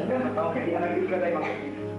Salamat ako kay anak yung kalay mga.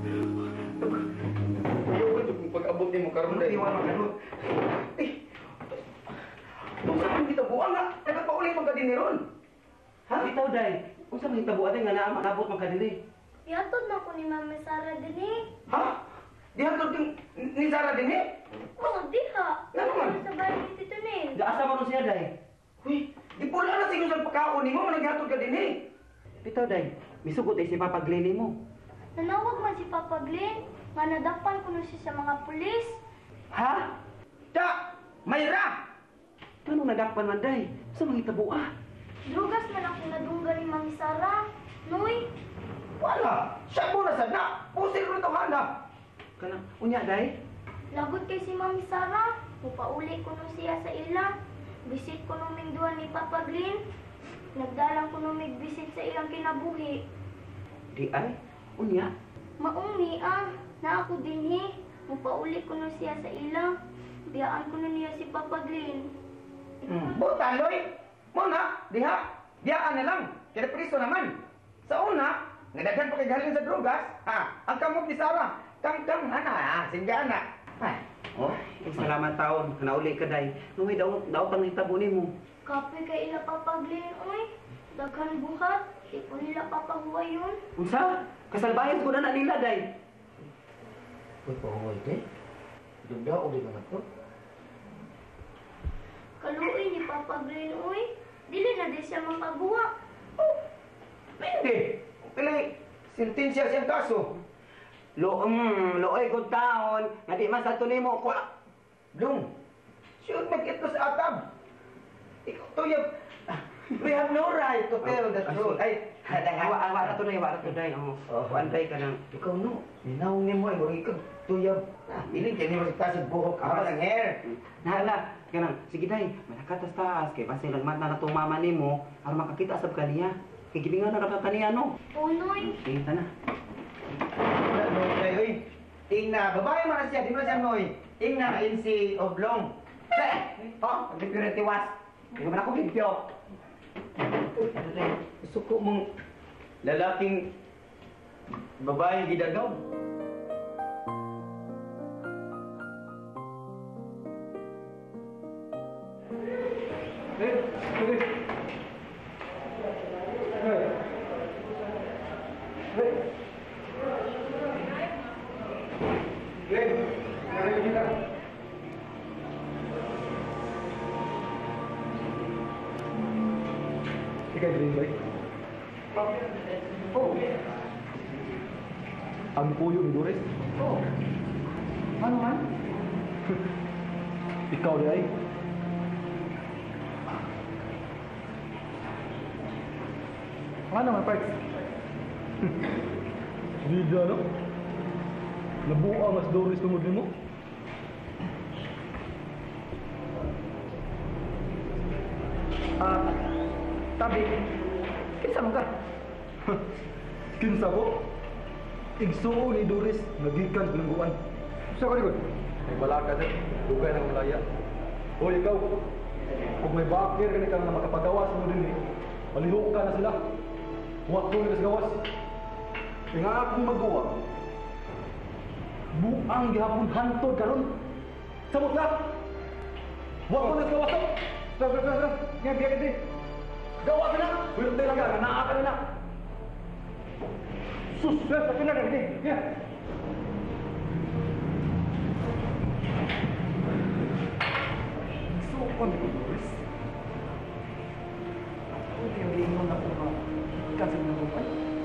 Ayaw ko ito kung pag-abot niyo mo karoon na iwan mga ganun. Eh, kung saan kita buwan nga, nagpauli pang kadini ron. Ha? Bitaw, day. Kung saan hitabo atin nga naabot magkadili. Yatod na ko ni Mami Sara din eh. Ha? Di hatod din ni Sara din eh? Oo, diha. Nga naman? Sa bahay ni Tito Nel. Asa mo siya, day? Uy, di pula na siguro sa pagkaon mo, managhatod ka din eh. Bitaw, day. Misugot si Papa Glenny mo. Nanawag man si Papa Glenn, nga nadakpan ko na siya sa mga pulis. Ha? Da! Mayra! Paano nadakpan man, day? Sa mga hitabo Drugas man ako nadungga ni Mami Sara. Noy, Wala! Siya mo na sana! Pusir mo ito, Hana! Kanang, unya, day? lagot kay si Mami Sara. Mupauli ko no siya sa ilang. Bisit ko no mingduan ni Papa Glenn. Nagdalang ko no bisit sa ilang kinabuhi. Di ay? Unya? Maungi na ako dinhi. Mupauli ko no siya sa ilang. Biyaan ko na niya si Papa Glenn. Buta, Loy! Muna, diha! Biyaan na lang! Kaya priso naman! Sa una, nadaghan pa kay galing sa drogas, ang kamot ni Sarah, kang Hana, singgana. Oh, Salamat taon. Nauli ka, day. Nung daw pang hitabo ni mo. Kape kay ila Papa Glenn, oy. Daghan buhat. Di ko nila papahuway yun. Unsa? Kasalbayan ko na nila, day. Uy, pahuway, te. Dugda, uli ka na ko. Kaluoy ni Papa Glenn, oy. Dili na di siya makabuwa. Oh, pindi! Pilay, sentensya siyang kaso. Looy kong taon. Nga di man sa tunay mo, kwa. Blum, should make it to sa atab. Ikaw to yung... We have no right to tell the truth. Ay, Wala tunay. Kuan day ka lang. ikaw no, ninawangin mo ay murag ikaw tuyab. Iling kaya mo sa tasig buhok, ako lang hair. Nahala, ganang. Sige day, malakatas-taas. Kay basta lang mata na itong mama ni mo, aron makakita sab kaniya. Kay gibingan na nakakaniya, no? Unoy. Tingin na. Noy, Tingna, babae man na siya, di mo siya Noy. Tingna, insi oblong. Oh, hindi ko rin tiwas. Hindi mo na ako bigyo. Gusto ko mong lalaking babaeng gidagaw. Ikaw green bike? Oh. Ang puyo ni Doris? Oh. Ano man? Ikaw di ay? Ano naman, Parks? Di dyan, no? Nabuha mas Doris tungod mo? Tabi, kinsa mo ka? Kinsa ko? Igsuo ni Doris, nagikan sa lungguan. Siya ko likod? May balaka din, dugay ng malaya. Hoy, ikaw, kung may bakir ka na na makapagawas mo din malihok ka na sila. Huwag ko na sa gawas. Kaya nga akong magawa, buang gihapon hantod karon. Sabot na! Huwag ko na sa gawas. Tara. Nga, biya ka din. Gawa ka na! Wilong tayo lang ka, nanaa ka na. Sus, sa pinag na, yeah. Sukon ko, Doris. Ako, kaya lingon ako ba? Kasi naman, ay,